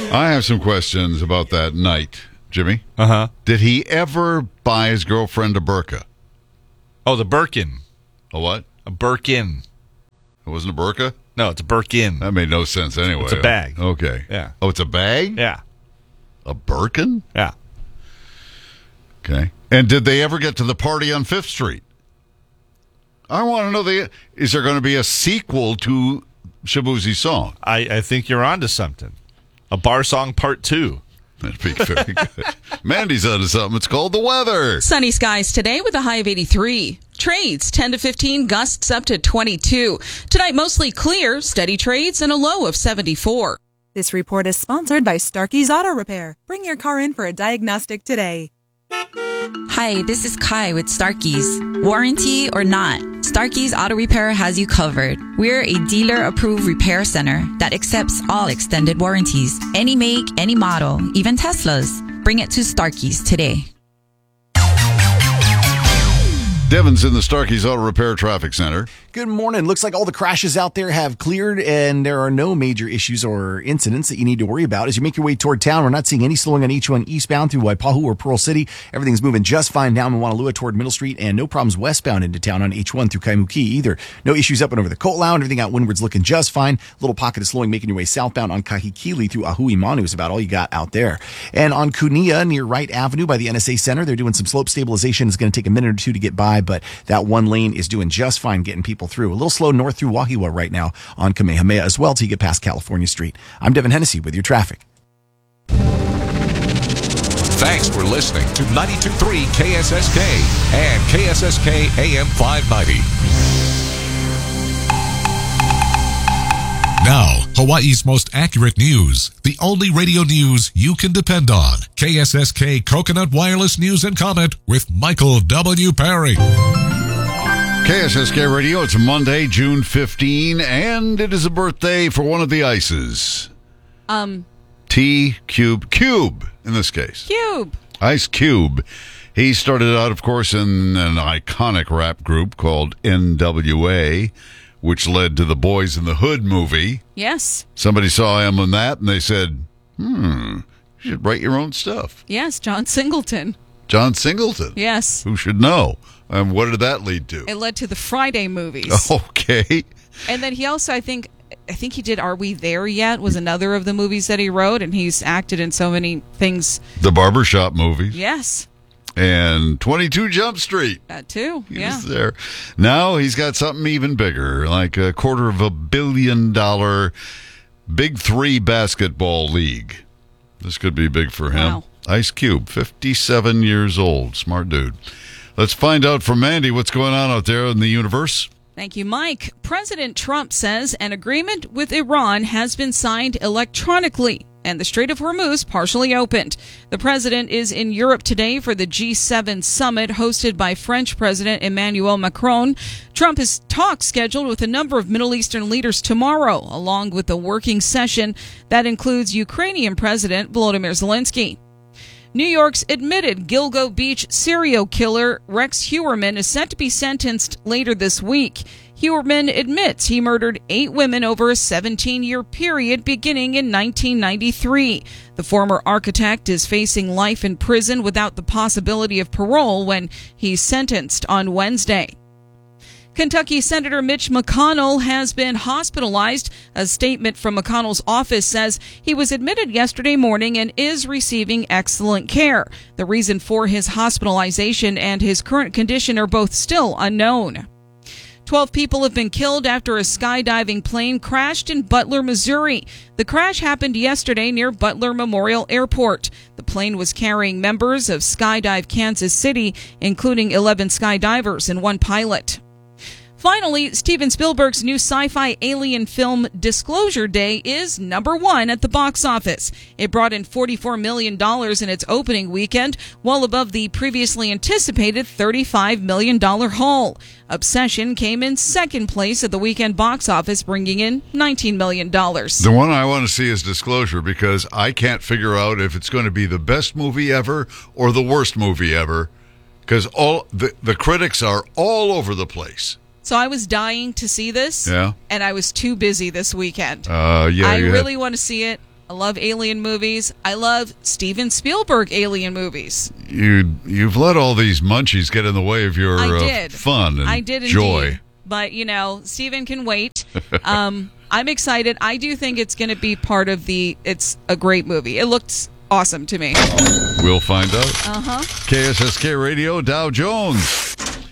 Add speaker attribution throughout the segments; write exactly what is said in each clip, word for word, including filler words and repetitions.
Speaker 1: I have some questions about that night, Jimmy.
Speaker 2: Uh-huh.
Speaker 1: Did he ever buy his girlfriend a burqa?
Speaker 2: Oh, the Birkin.
Speaker 1: A what?
Speaker 2: A Birkin.
Speaker 1: It wasn't a burqa?
Speaker 2: No, it's a Birkin.
Speaker 1: That made no sense anyway.
Speaker 2: It's a bag.
Speaker 1: Okay.
Speaker 2: Yeah.
Speaker 1: Oh, it's a bag?
Speaker 2: Yeah.
Speaker 1: A Birkin?
Speaker 2: Yeah.
Speaker 1: Okay. And did they ever get to the party on Fifth Street? I want to know, the is there going to be a sequel to Shabuzi's song?
Speaker 2: I, I think you're onto something. A bar song part two.
Speaker 1: That'd be very good. Mandy's onto something. It's called the weather.
Speaker 3: Sunny skies today with a high of eighty-three. Trades ten to fifteen, gusts up to twenty-two. Tonight mostly clear, steady trades, and a low of seventy-four.
Speaker 4: This report is sponsored by Starkey's Auto Repair. Bring your car in for a diagnostic today.
Speaker 5: Hi, this is Kai with Starkey's. Warranty or not, Starkey's Auto Repair has you covered. We're a dealer-approved repair center that accepts all extended warranties. Any make, any model, even Teslas. Bring it to Starkey's today.
Speaker 1: Devin's in the Starkey's Auto Repair Traffic Center.
Speaker 6: Good morning. Looks like all the crashes out there have cleared and there are no major issues or incidents that you need to worry about. As you make your way toward town, we're not seeing any slowing on H one eastbound through Waipahu or Pearl City. Everything's moving just fine down in Wanalua toward Middle Street, and no problems westbound into town on H one through Kaimuki either. No issues up and over the Koolau. Everything out windward's looking just fine. Little pocket of slowing making your way southbound on Kahikili through Ahui Manu is about all you got out there. And on Kunia near Wright Avenue by the N S A Center, they're doing some slope stabilization. It's going to take a minute or two to get by, but that one lane is doing just fine getting people through. A little slow north through Wahiwa right now on Kamehameha as well till you get past California Street. I'm Devin Hennessy with your traffic.
Speaker 7: Thanks for listening to ninety-two point three K S S K and K S S K A M five ninety. Now, Hawaii's most accurate news. The only radio news you can depend on. K S S K Coconut Wireless News and Comment with Michael W. Perry.
Speaker 1: K S S K Radio, it's Monday, June fifteenth, and it is a birthday for one of the Ices.
Speaker 3: Um,
Speaker 1: T Cube, Cube in this case.
Speaker 3: Cube.
Speaker 1: Ice Cube. He started out, of course, in an iconic rap group called N W A, which led to the Boys in the Hood movie.
Speaker 3: Yes.
Speaker 1: Somebody saw him in that, and they said, hmm, you should write your own stuff.
Speaker 3: Yes, John Singleton.
Speaker 1: John Singleton.
Speaker 3: Yes.
Speaker 1: Who should know? And um, what did that lead to?
Speaker 3: It led to the Friday movies.
Speaker 1: Okay.
Speaker 3: And then he also, I think, I think he did Are We There Yet? Was another of the movies that he wrote, and he's acted in so many things.
Speaker 1: The Barbershop movies.
Speaker 3: Yes.
Speaker 1: And twenty-two Jump Street.
Speaker 3: That too,
Speaker 1: he
Speaker 3: yeah.
Speaker 1: was there. Now he's got something even bigger, like a quarter of a billion dollar Big Three basketball league. This could be big for him.
Speaker 3: Wow.
Speaker 1: Ice Cube, fifty-seven years old. Smart dude. Let's find out from Mandy what's going on out there in the universe.
Speaker 3: Thank you, Mike. President Trump says an agreement with Iran has been signed electronically and the Strait of Hormuz partially opened. The president is in Europe today for the G seven summit hosted by French President Emmanuel Macron. Trump has talks scheduled with a number of Middle Eastern leaders tomorrow, along with a working session that includes Ukrainian President Volodymyr Zelensky. New York's admitted Gilgo Beach serial killer Rex Heuermann is set to be sentenced later this week. Heuermann admits he murdered eight women over a seventeen-year period beginning in nineteen ninety-three. The former architect is facing life in prison without the possibility of parole when he's sentenced on Wednesday. Kentucky Senator Mitch McConnell has been hospitalized. A statement from McConnell's office says he was admitted yesterday morning and is receiving excellent care. The reason for his hospitalization and his current condition are both still unknown. Twelve people have been killed after a skydiving plane crashed in Butler, Missouri. The crash happened yesterday near Butler Memorial Airport. The plane was carrying members of Skydive Kansas City, including eleven skydivers and one pilot. Finally, Steven Spielberg's new sci-fi alien film Disclosure Day is number one at the box office. It brought in forty-four million dollars in its opening weekend, well above the previously anticipated thirty-five million dollars haul. Obsession came in second place at the weekend box office, bringing in nineteen million dollars.
Speaker 1: The one I want to see is Disclosure, because I can't figure out if it's going to be the best movie ever or the worst movie ever, because all the, the critics are all over the place.
Speaker 3: So I was dying to see this,
Speaker 1: yeah,
Speaker 3: and I was too busy this weekend.
Speaker 1: Uh, yeah,
Speaker 3: I
Speaker 1: you
Speaker 3: really
Speaker 1: had,
Speaker 3: want to see it. I love alien movies. I love Steven Spielberg alien movies.
Speaker 1: You, you've let all these munchies get in the way of your
Speaker 3: I
Speaker 1: uh,
Speaker 3: did.
Speaker 1: fun and
Speaker 3: I did
Speaker 1: joy.
Speaker 3: Indeed. But, you know, Steven can wait. Um, I'm excited. I do think it's going to be part of the, it's a great movie. It looks awesome to me.
Speaker 1: We'll find out.
Speaker 3: Uh-huh.
Speaker 1: K S S K Radio, Dow Jones.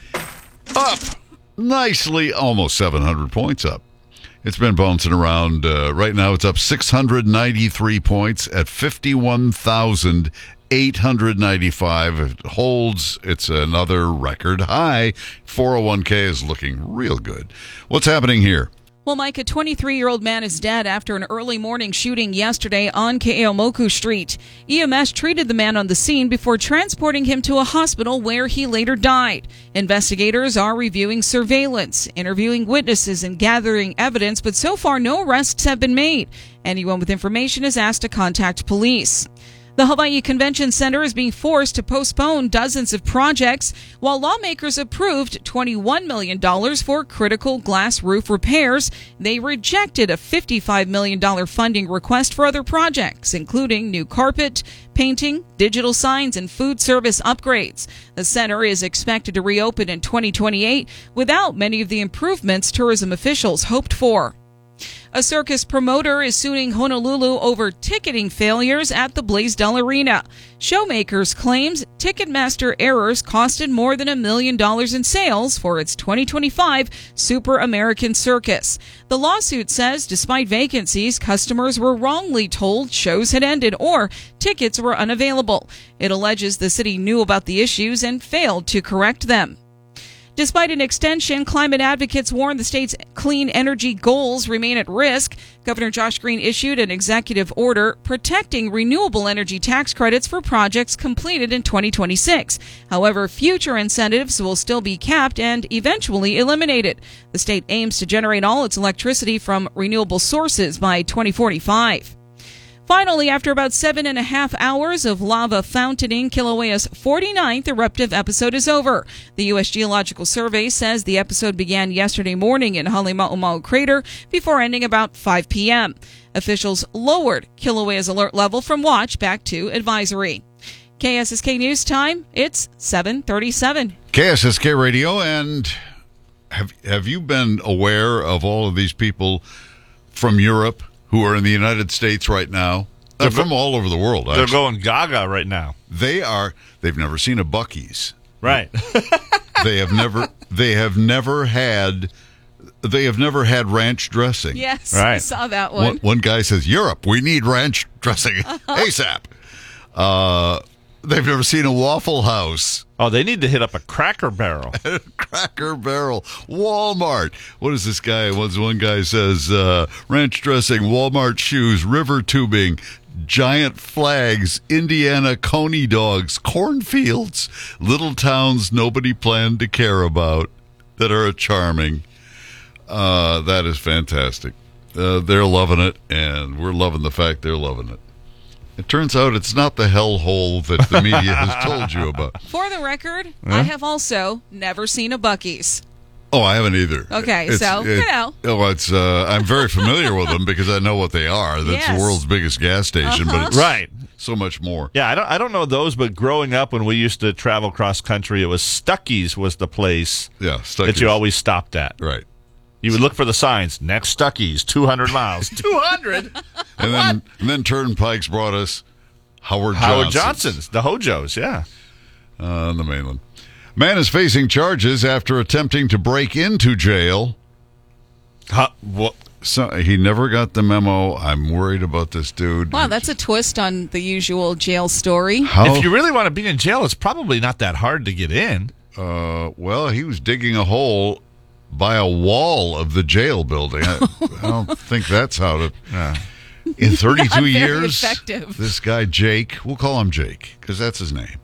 Speaker 1: Up nicely, almost seven hundred points up. It's been bouncing around. Uh, right now, it's up six hundred ninety-three points at fifty-one thousand eight hundred ninety-five. If it holds, it's another record high. four oh one k is looking real good. What's happening here?
Speaker 3: Well, Mike, a twenty-three-year-old man is dead after an early morning shooting yesterday on Keeaumoku Street. E M S treated the man on the scene before transporting him to a hospital where he later died. Investigators are reviewing surveillance, interviewing witnesses, and gathering evidence, but so far no arrests have been made. Anyone with information is asked to contact police. The Hawaii Convention Center is being forced to postpone dozens of projects while lawmakers approved twenty-one million dollars for critical glass roof repairs. They rejected a fifty-five million dollars funding request for other projects, including new carpet, painting, digital signs, and food service upgrades. The center is expected to reopen in twenty twenty-eight without many of the improvements tourism officials hoped for. A circus promoter is suing Honolulu over ticketing failures at the Blaisdell Arena. Showmakers claims Ticketmaster errors costed more than a million dollars in sales for its twenty twenty-five Super American Circus. The lawsuit says despite vacancies, customers were wrongly told shows had ended or tickets were unavailable. It alleges the city knew about the issues and failed to correct them. Despite an extension, climate advocates warn the state's clean energy goals remain at risk. Governor Josh Green issued an executive order protecting renewable energy tax credits for projects completed in twenty twenty-six. However, future incentives will still be capped and eventually eliminated. The state aims to generate all its electricity from renewable sources by twenty forty-five. Finally, after about seven and a half hours of lava fountaining, Kilauea's forty-ninth eruptive episode is over. The U S Geological Survey says the episode began yesterday morning in Halemaumau Crater before ending about five p.m. Officials lowered Kilauea's alert level from watch back to advisory. K S S K News Time, it's seven thirty-seven.
Speaker 1: K S S K Radio, and have have you been aware of all of these people from Europe who are in the United States right now? They're from all over the world.
Speaker 2: They're
Speaker 1: actually.
Speaker 2: going gaga right now.
Speaker 1: They are. They've never seen a Buc-ee's.
Speaker 2: Right.
Speaker 1: They have never. They have never had. They have never had ranch dressing.
Speaker 3: Yes,
Speaker 2: Right.
Speaker 3: I saw that one.
Speaker 1: One, one guy says, "Europe, we need ranch dressing ASAP." Uh, they've never seen a Waffle House.
Speaker 2: Oh, they need to hit up a Cracker Barrel.
Speaker 1: Cracker Barrel, Walmart. What is this guy? Once one guy says, uh, ranch dressing, Walmart shoes, river tubing, giant flags, Indiana coney dogs, cornfields, little towns nobody planned to care about that are charming. Uh, that is fantastic. Uh, they're loving it, and we're loving the fact they're loving it. It turns out it's not the hellhole that the media has told you about.
Speaker 3: For the record, I have also never seen a Buc-ee's.
Speaker 1: Oh, I haven't either.
Speaker 3: Okay,
Speaker 1: It's-
Speaker 3: so,
Speaker 1: it-
Speaker 3: you know.
Speaker 1: Oh, it's, uh, I'm very familiar with them because I know what they are. That's
Speaker 3: Yes.
Speaker 1: the world's biggest gas station, but it's
Speaker 2: Right.
Speaker 1: so much more.
Speaker 2: Yeah, I don't I don't know those, but growing up when we used to travel cross country, it was Stuckey's was the place
Speaker 1: Yeah, Stuckey's.
Speaker 2: that you always stopped at.
Speaker 1: Right.
Speaker 2: You would look for the signs, next Stuckey's, two hundred miles. two hundred?
Speaker 1: And then, and then Turnpikes brought us Howard Johnson.
Speaker 2: Howard Johnson's, the Hojos, yeah.
Speaker 1: Uh, on the mainland. Man is facing charges after attempting to break into jail.
Speaker 2: Huh, what?
Speaker 1: So he never got the memo. I'm worried about this dude.
Speaker 3: Wow, that's a twist on the usual jail story.
Speaker 1: How?
Speaker 2: If you really want to be in jail, it's probably not that hard to get in.
Speaker 1: Uh, well, he was digging a hole by a wall of the jail building. I, I don't think that's how to.
Speaker 2: Uh,
Speaker 1: In thirty-two
Speaker 3: Not very
Speaker 1: years,
Speaker 3: effective.
Speaker 1: this guy Jake, we'll call him Jake because that's his name.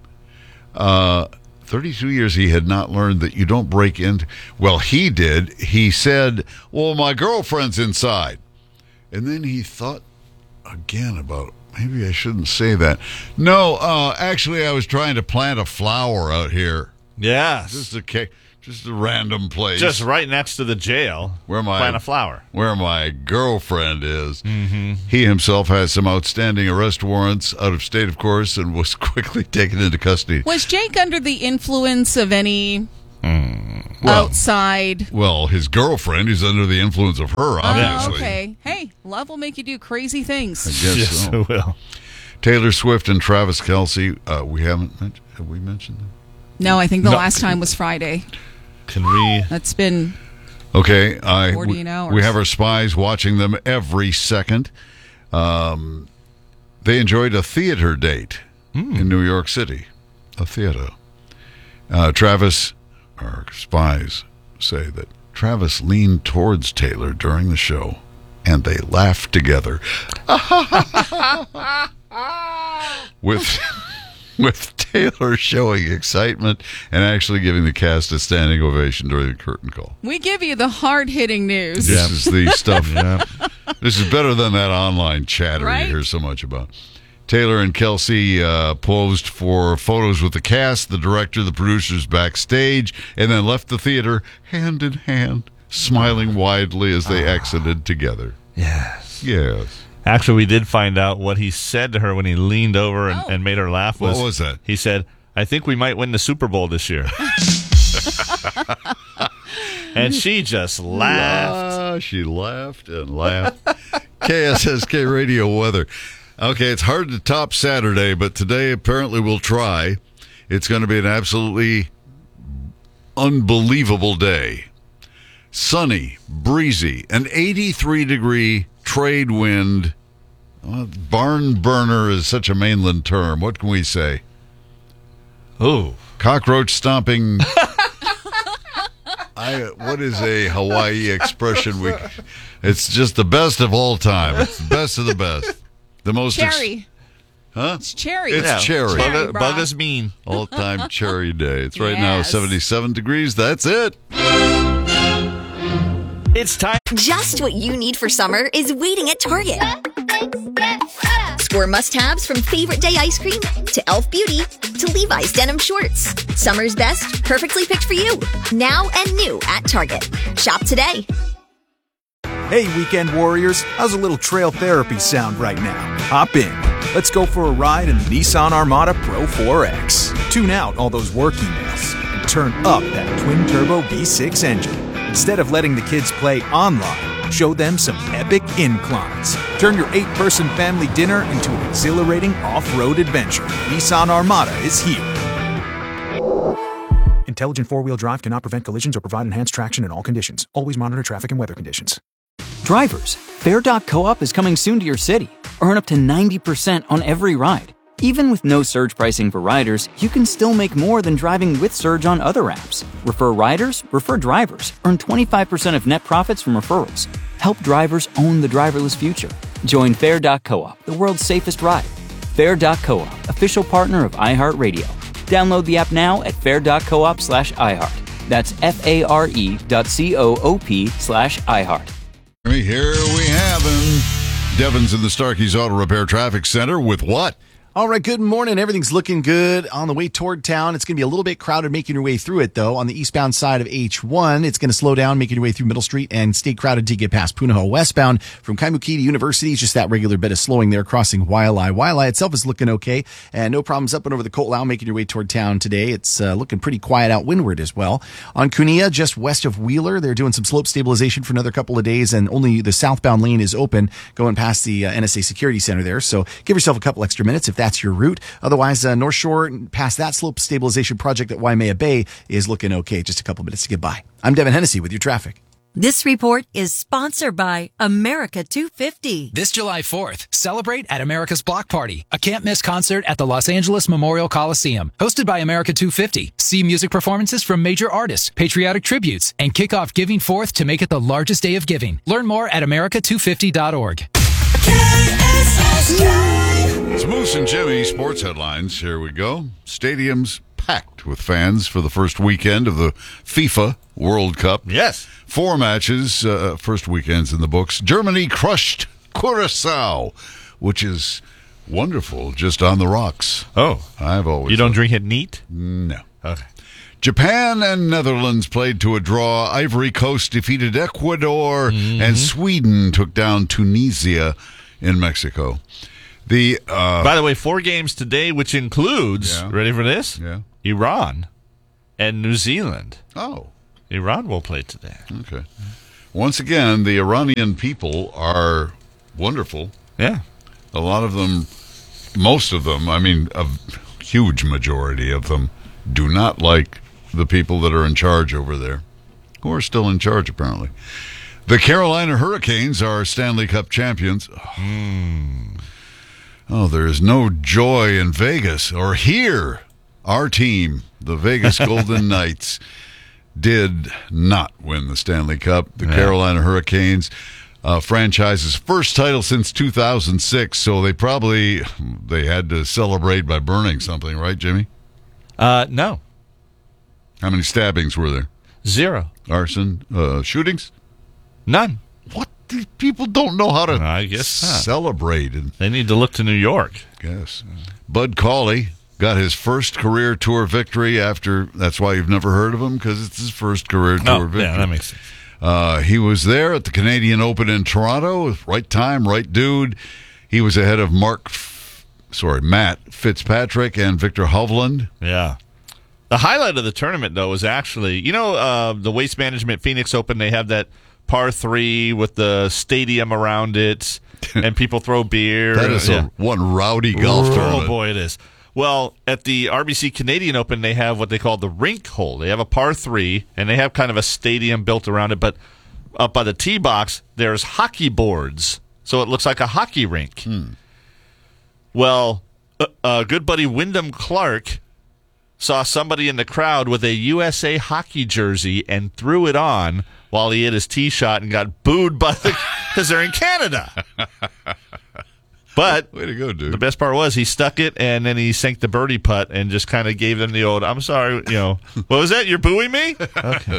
Speaker 1: Uh, thirty-two years, he had not learned that you don't break into. Well, he did. He said, "Well, my girlfriend's inside," and then he thought again about maybe I shouldn't say that. No, uh, actually, I was trying to plant a flower out here.
Speaker 2: yes.
Speaker 1: This is a ca- Just a random place.
Speaker 2: Just right next to the jail.
Speaker 1: Where my
Speaker 2: plant a flower.
Speaker 1: Where my girlfriend is. Mm-hmm. He himself has some outstanding arrest warrants, out of state, of course, and was quickly taken into custody.
Speaker 3: Was Jake under the influence of any
Speaker 1: mm. well,
Speaker 3: outside?
Speaker 1: Well, his girlfriend is under the influence of her, obviously.
Speaker 3: Oh, okay. Hey, love will make you do crazy things.
Speaker 1: I guess
Speaker 2: yes,
Speaker 1: so.
Speaker 2: it will.
Speaker 1: Taylor Swift and Travis Kelce. Uh, we haven't mentioned. Have we mentioned them?
Speaker 3: No, I think the
Speaker 2: No.
Speaker 3: last time was Friday.
Speaker 2: Can we?
Speaker 3: That's been
Speaker 1: okay. I
Speaker 3: forty-eight
Speaker 1: we,
Speaker 3: hours.
Speaker 1: we have our spies watching them every second. Um, they enjoyed a theater date mm. in New York City, a theater. Uh, Travis, our spies say that Travis leaned towards Taylor during the show, and they laughed together. with. With Taylor showing excitement and actually giving the cast a standing ovation during the curtain call.
Speaker 3: We give you the hard-hitting news.
Speaker 1: This is the stuff. Yeah. This is better than that online chatter
Speaker 3: right?
Speaker 1: you hear so much about. Taylor and Kelce uh, posed for photos with the cast, the director, the producers backstage, and then left the theater hand in hand, smiling widely as they exited together.
Speaker 2: Yes.
Speaker 1: Yes.
Speaker 2: Actually, we did find out what he said to her when he leaned over and,
Speaker 3: oh.
Speaker 2: and made her laugh. Was,
Speaker 1: what was that?
Speaker 2: He said, I think we might win the Super Bowl this year. And she just laughed.
Speaker 1: Uh, she laughed and laughed. K S S K Radio weather. Okay, it's hard to top Saturday, but today apparently we'll try. It's going to be an absolutely unbelievable day. Sunny, breezy, an eighty-three degree trade wind. Well, barn burner is such a mainland term. What can we say?
Speaker 2: Ooh.
Speaker 1: Cockroach stomping. I, what is a Hawaii expression? We, it's just the best of all time. It's the best of the best. The most
Speaker 3: cherry.
Speaker 1: Ex- huh?
Speaker 3: It's cherry.
Speaker 1: It's
Speaker 2: Yeah,
Speaker 1: cherry.
Speaker 3: Cherry,
Speaker 2: Bug,
Speaker 3: brah.
Speaker 2: bug us mean.
Speaker 1: All-time cherry day. It's right now
Speaker 3: Yes.
Speaker 1: seventy-seven degrees. That's it.
Speaker 2: It's time.
Speaker 8: Just what you need for summer is waiting at Target. Score must-haves from Favorite Day ice cream to e l f Beauty to Levi's denim shorts. Summer's best, perfectly picked for you. Now and new at Target. Shop today.
Speaker 9: Hey, weekend warriors, how's a little trail therapy sound right now? Hop in. Let's go for a ride in the Nissan Armada Pro four X. Tune out all those work emails and turn up that twin-turbo V six engine. Instead of letting the kids play online, show them some epic inclines. Turn your eight-person family dinner into an exhilarating off-road adventure. Nissan Armada is here. Intelligent four-wheel drive cannot prevent collisions or provide enhanced traction in all conditions. Always monitor traffic and weather conditions.
Speaker 10: Drivers, Fair dot coop is coming soon to your city. Earn up to ninety percent on every ride. Even with no surge pricing for riders, you can still make more than driving with Surge on other apps. Refer riders, refer drivers. Earn twenty-five percent of net profits from referrals. Help drivers own the driverless future. Join Fair dot coop, the world's safest ride. Fair dot coop, official partner of iHeartRadio. Download the app now at fair dot coop slash iHeart. That's F-A-R-E dot C-O-O-P slash iHeart.
Speaker 1: Here we have him. Devin's in the Starkey's Auto Repair Traffic Center with what?
Speaker 6: All right, good morning. Everything's looking good on the way toward town. It's going to be a little bit crowded making your way through it, though. On the eastbound side of H one, it's going to slow down making your way through Middle Street and stay crowded to get past Punahou westbound. From Kaimuki to University, it's just that regular bit of slowing there crossing Waialae. Waialae itself is looking okay, and no problems up and over the Ko'olau making your way toward town today. It's uh, looking pretty quiet out windward as well. On Kunia, just west of Wheeler, they're doing some slope stabilization for another couple of days, and only the southbound lane is open going past the uh, N S A Security Center there. So give yourself a couple extra minutes if that's your route. Otherwise, uh, North Shore, past that slope stabilization project at Waimea Bay is looking okay. Just a couple minutes to get by. I'm Devin Hennessy with your traffic.
Speaker 11: This report is sponsored by America two fifty.
Speaker 12: This July fourth, celebrate at America's Block Party, a can't-miss concert at the Los Angeles Memorial Coliseum. Hosted by America two fifty. See music performances from major artists, patriotic tributes, and kick off Giving Forth to make it the largest day of giving. Learn more at america two fifty dot org.
Speaker 1: It's Moose and Jimmy sports headlines. Here we go. Stadiums packed with fans for the first weekend of the FIFA World Cup.
Speaker 2: Yes.
Speaker 1: Four matches, uh, first weekends in the books. Germany crushed Curacao, which is wonderful, just on the rocks.
Speaker 2: Oh.
Speaker 1: I've always...
Speaker 2: You don't drink it neat?
Speaker 1: No.
Speaker 2: Okay.
Speaker 1: Japan and Netherlands played to a draw. Ivory Coast defeated Ecuador, mm-hmm. and Sweden took down Tunisia in Mexico. The uh,
Speaker 2: By the way, four games today, which includes,
Speaker 1: yeah.
Speaker 2: ready for this?
Speaker 1: Yeah.
Speaker 2: Iran and New Zealand.
Speaker 1: Oh.
Speaker 2: Iran will play today.
Speaker 1: Okay. Once again, the Iranian people are wonderful.
Speaker 2: Yeah.
Speaker 1: A lot of them, most of them, I mean, a huge majority of them, do not like the people that are in charge over there, who are still in charge, apparently. The Carolina Hurricanes are Stanley Cup champions.
Speaker 2: Mm.
Speaker 1: Oh, there is no joy in Vegas or here. Our team, the Vegas Golden Knights, did not win the Stanley Cup. The yeah. Carolina Hurricanes, uh, franchise's first title since two thousand six, so they probably they had to celebrate by burning something, right, Jimmy?
Speaker 2: Uh, no.
Speaker 1: How many stabbings were there?
Speaker 2: Zero.
Speaker 1: Arson, uh, shootings?
Speaker 2: None.
Speaker 1: What? These people don't know how to
Speaker 2: uh, I guess not.
Speaker 1: celebrate. And,
Speaker 2: they need to look to New York.
Speaker 1: Yes. Bud Cauley got his first career tour victory after, that's why you've never heard of him, because it's his first career tour
Speaker 2: oh,
Speaker 1: victory.
Speaker 2: Yeah, that makes sense.
Speaker 1: Uh, he was there at the Canadian Open in Toronto. Right time, right dude. He was ahead of Mark, sorry, Matt Fitzpatrick and Victor Hovland.
Speaker 2: Yeah. The highlight of the tournament, though, was actually, you know, uh, the Waste Management Phoenix Open, they have that par three with the stadium around it, and people throw beer.
Speaker 1: That is
Speaker 2: yeah.
Speaker 1: a one rowdy golf
Speaker 2: oh,
Speaker 1: tournament.
Speaker 2: Oh, boy, it is. Well, at the R B C Canadian Open, they have what they call the rink hole. They have a par three, and they have kind of a stadium built around it, but up by the tee box, there's hockey boards, so it looks like a hockey rink.
Speaker 1: Hmm.
Speaker 2: Well, uh, uh, good buddy Wyndham Clark saw somebody in the crowd with a U S A hockey jersey and threw it on while he hit his tee shot and got booed by the because they're in Canada. But
Speaker 1: way to go, dude.
Speaker 2: The best part was he stuck it and then he sank the birdie putt and just kind of gave them the old, I'm sorry, you know, what was that? You're booing me? Okay.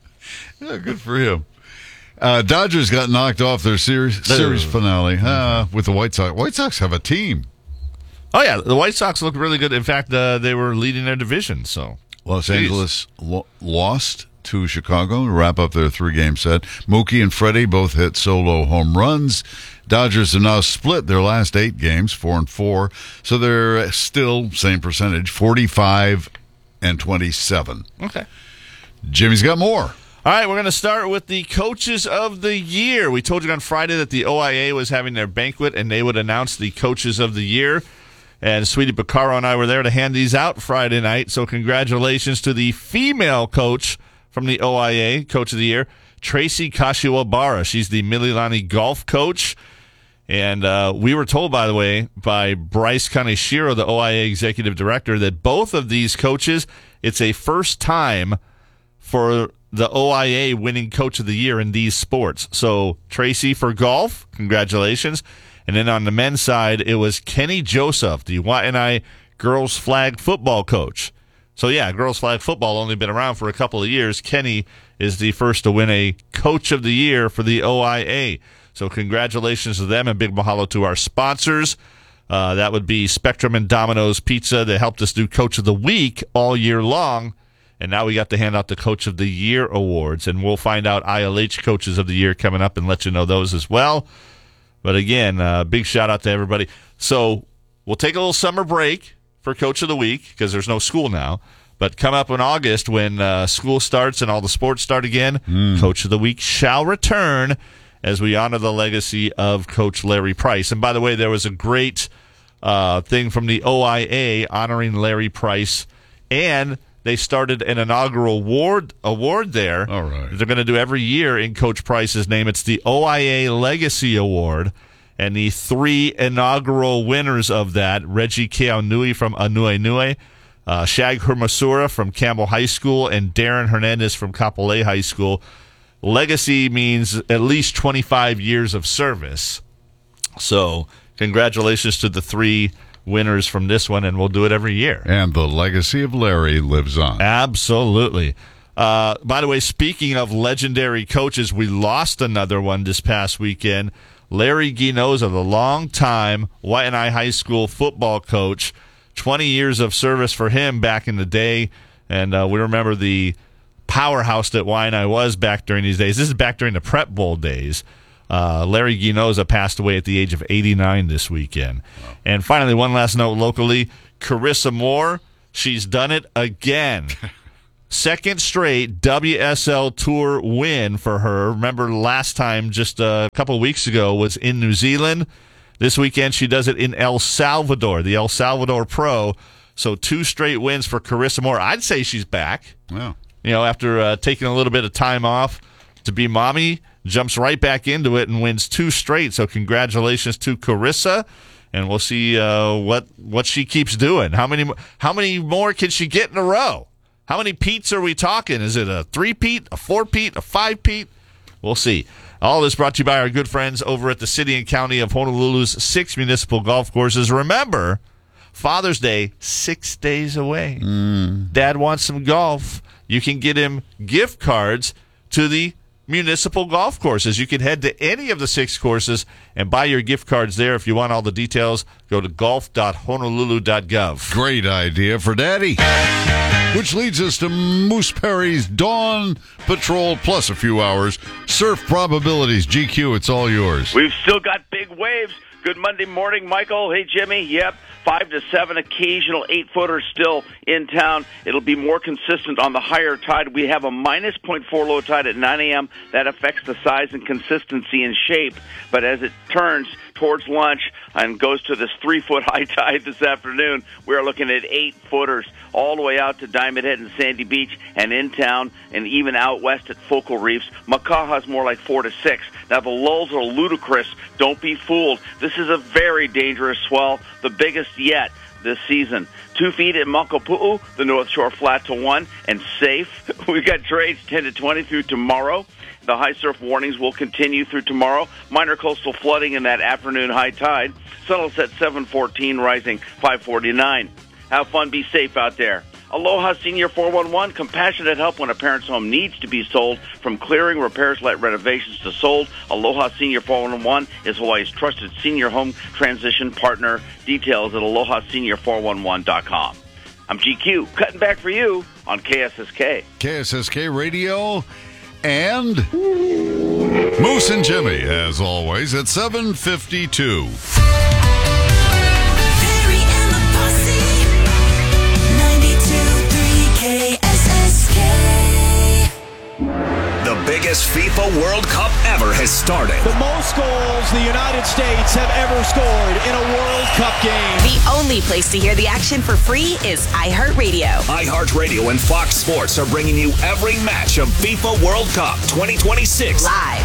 Speaker 1: Yeah, good for him. Uh, Dodgers got knocked off their series series finale uh, with the White Sox. White Sox have a team.
Speaker 2: Oh, yeah. The White Sox look really good. In fact, uh, they were leading their division. So
Speaker 1: Los
Speaker 2: Jeez.
Speaker 1: Angeles lo- lost to Chicago to wrap up their three-game set. Mookie and Freddie both hit solo home runs. Dodgers have now split their last eight games, four and four. So they're still, same percentage, forty-five and twenty-seven.
Speaker 2: Okay.
Speaker 1: Jimmy's got more.
Speaker 2: All right, we're going to start with the Coaches of the Year. We told you on Friday that the O I A was having their banquet, and they would announce the Coaches of the Year. And Sweetie Piccaro and I were there to hand these out Friday night. So congratulations to the female coach from the O I A, Coach of the Year, Tracy Kashiwabara. She's the Mililani golf coach. And uh, we were told, by the way, by Bryce Kaneshiro, the O I A executive director, that both of these coaches, it's a first time for the O I A winning Coach of the Year in these sports. So Tracy for golf, congratulations. And then on the men's side, it was Kenny Joseph, the Y N I girls flag football coach. So, yeah, girls flag football only been around for a couple of years. Kenny is the first to win a Coach of the Year for the O I A. So congratulations to them, and big mahalo to our sponsors. Uh, that would be Spectrum and Domino's Pizza that helped us do Coach of the Week all year long. And now we got to hand out the Coach of the Year awards. And we'll find out I L H Coaches of the Year coming up and let you know those as well. But again, uh, big shout out to everybody. So we'll take a little summer break for Coach of the Week because there's no school now. But come up in August when uh, school starts and all the sports start again, mm. Coach of the Week shall return as we honor the legacy of Coach Larry Price. And by the way, there was a great uh, thing from the O I A honoring Larry Price, and they started an inaugural award award there.
Speaker 1: All right.
Speaker 2: They're going to do every year in Coach Price's name. It's the O I A Legacy Award. And the three inaugural winners of that, Reggie Keaunui from Anuenue, uh, Shag Hermasura from Campbell High School, and Darren Hernandez from Kapolei High School. Legacy means at least twenty-five years of service. So congratulations to the three winners from this one, and we'll do it every year.
Speaker 1: And the legacy of Larry lives on.
Speaker 2: Absolutely. Uh, by the way, speaking of legendary coaches, we lost another one this past weekend. Larry Guinoza, the longtime Y N I high school football coach, twenty years of service for him back in the day. And uh, we remember the powerhouse that Waianae was back during these days. This is back during the Prep Bowl days. Uh, Larry Guinoza passed away at the age of eighty-nine this weekend. Wow. And finally, one last note locally, Carissa Moore, she's done it again. Second straight W S L Tour win for her. Remember last time, just a couple of weeks ago, was in New Zealand. This weekend, she does it in El Salvador, the El Salvador Pro. So two straight wins for Carissa Moore. I'd say she's back.
Speaker 1: Wow.
Speaker 2: You know, after uh, taking a little bit of time off to be mommy, jumps right back into it and wins two straight. So congratulations to Carissa. And we'll see uh, what what she keeps doing. How many how many more can she get in a row? How many Petes are we talking? Is it a three-peat, a four-peat, a five-peat? We'll see. All this brought to you by our good friends over at the City and County of Honolulu's six municipal golf courses. Remember, Father's Day, six days away.
Speaker 1: Mm.
Speaker 2: Dad wants some golf. You can get him gift cards to the municipal golf courses. You can head to any of the six courses and buy your gift cards there. If you want all the details, go to golf dot honolulu dot gov.
Speaker 1: Great idea for Daddy. Which leads us to Moose Perry's Dawn Patrol plus a few hours. Surf probabilities. G Q, it's all yours.
Speaker 13: We've still got big waves. Good Monday morning, Michael. Hey, Jimmy. Yep. Five to seven, occasional eight-footers still in town. It'll be more consistent on the higher tide. We have a minus point four low tide at nine a.m. That affects the size and consistency and shape. But as it turns towards lunch and goes to this three-foot high tide this afternoon, we're looking at eight-footers all the way out to Diamond Head and Sandy Beach and in town and even out west at Focal Reefs. Makaha's more like four to six. Now, the lulls are ludicrous. Don't be fooled. This is a very dangerous swell, the biggest yet this season. Two feet at Makapu'u, the North Shore flat to one, and safe. We've got trades ten to twenty through tomorrow. The high surf warnings will continue through tomorrow. Minor coastal flooding in that afternoon high tide. Sun will set seven fourteen, rising five forty-nine. Have fun, be safe out there. Aloha Senior four one one, compassionate help when a parent's home needs to be sold. From clearing, repairs, light renovations to sold, Aloha Senior four one one is Hawaii's trusted senior home transition partner. Details at aloha senior four one one dot com. I'm G Q, cutting back for you on K S S K.
Speaker 1: K S S K Radio and Moose and Jimmy, as always, at seven fifty-two.
Speaker 14: The biggest FIFA World Cup ever has started.
Speaker 15: The most goals the United States have ever scored in a World Cup game.
Speaker 16: The only place to hear the action for free is iHeartRadio.
Speaker 14: iHeartRadio and Fox Sports are bringing you every match of FIFA World Cup twenty twenty-six.
Speaker 16: Live.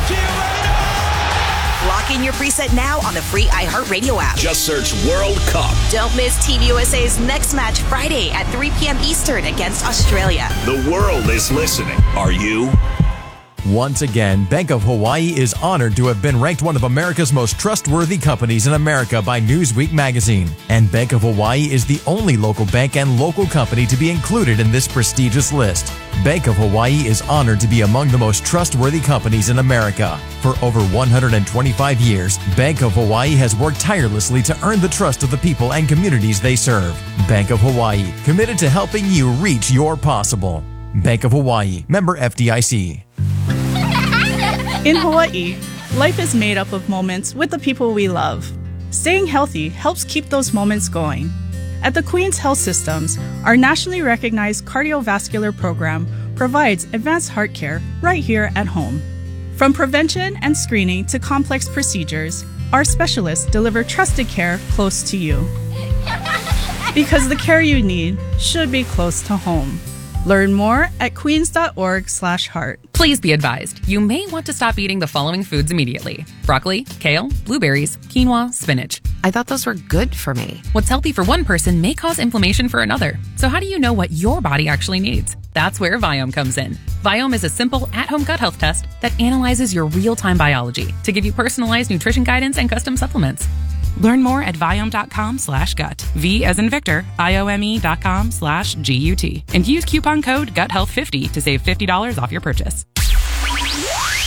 Speaker 16: Lock in your preset now on the free iHeartRadio app.
Speaker 14: Just search World Cup.
Speaker 16: Don't miss Team U S A's next match Friday at three p.m. Eastern against Australia.
Speaker 14: The world is listening. Are you?
Speaker 17: Once again, Bank of Hawaii is honored to have been ranked one of America's most trustworthy companies in America by Newsweek magazine. And Bank of Hawaii is the only local bank and local company to be included in this prestigious list. Bank of Hawaii is honored to be among the most trustworthy companies in America. For over one hundred twenty-five years, Bank of Hawaii has worked tirelessly to earn the trust of the people and communities they serve. Bank of Hawaii, committed to helping you reach your possible. Bank of Hawaii, member F D I C.
Speaker 18: In Hawaii, life is made up of moments with the people we love. Staying healthy helps keep those moments going. At the Queen's Health Systems, our nationally recognized cardiovascular program provides advanced heart care right here at home. From prevention and screening to complex procedures, our specialists deliver trusted care close to you. Because the care you need should be close to home. Learn more at queens.org slash heart.
Speaker 19: Please be advised, you may want to stop eating the following foods immediately. Broccoli, kale, blueberries, quinoa, spinach.
Speaker 20: I thought those were good for me.
Speaker 19: What's healthy for one person may cause inflammation for another. So how do you know what your body actually needs? That's where Viome comes in. Viome is a simple at-home gut health test that analyzes your real-time biology to give you personalized nutrition guidance and custom supplements. Learn more at Viome.com slash gut. V as in Victor, I-O-M-E dot com slash G-U-T. And use coupon code GUTHEALTH fifty to save fifty dollars off your purchase.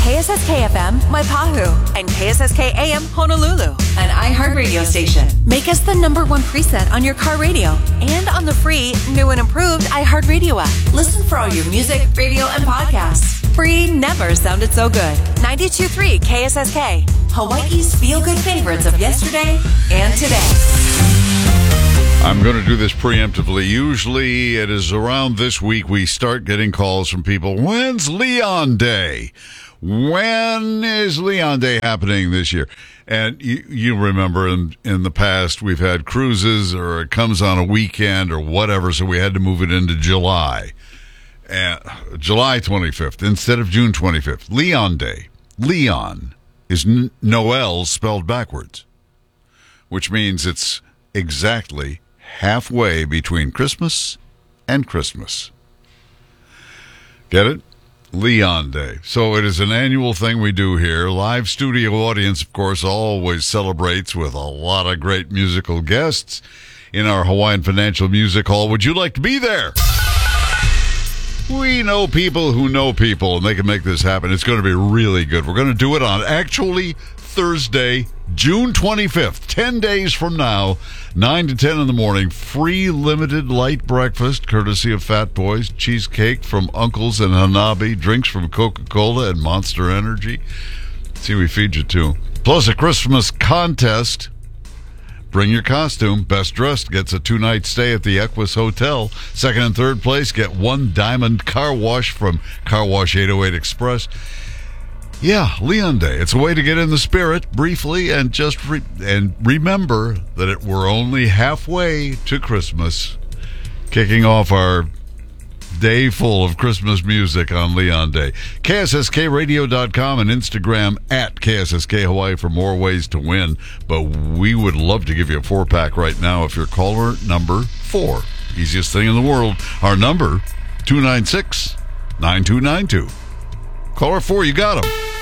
Speaker 16: K S S K F M, Waipahu, and K S S K A M, Honolulu, an iHeartRadio station. Make us the number one preset on your car radio and on the free, new and improved iHeartRadio app. Listen for all your music, radio, and podcasts. Free never sounded so good. ninety-two point three K S S K, Hawaii's feel-good favorites of yesterday and today.
Speaker 1: I'm going to do this preemptively. Usually it is around this week we start getting calls from people. When's Leon Day? When is Leon Day happening this year? And you, you remember in, in the past we've had cruises or it comes on a weekend or whatever, so we had to move it into July. And July twenty-fifth instead of June twenty-fifth. Leon Day. Leon is N- Noel spelled backwards, which means it's exactly halfway between Christmas and Christmas. Get it? Leon Day. So it is an annual thing we do here. Live studio audience, of course, always celebrates with a lot of great musical guests in our Hawaiian Financial Music Hall. Would you like to be there? We know people who know people, and they can make this happen. It's going to be really good. We're going to do it on actually Thursday, June twenty-fifth, ten days from now, nine to ten in the morning. Free limited light breakfast, courtesy of Fat Boys, cheesecake from Uncle's and Hanabi, drinks from Coca-Cola and Monster Energy. See, we feed you too. Plus a Christmas contest. Bring your costume. Best dressed gets a two-night stay at the Equus Hotel. Second and third place get one diamond car wash from Car Wash eight oh eight Express. Yeah, Leon Day. It's a way to get in the spirit briefly and just re- and remember that it, we're only halfway to Christmas, kicking off our day full of Christmas music on Leon Day. K S S K radio dot com and Instagram at K S S K Hawaii for more ways to win. But we would love to give you a four-pack right now if you're caller number four. Easiest thing in the world. Our number, two nine six, nine two nine two. Caller four, you got him.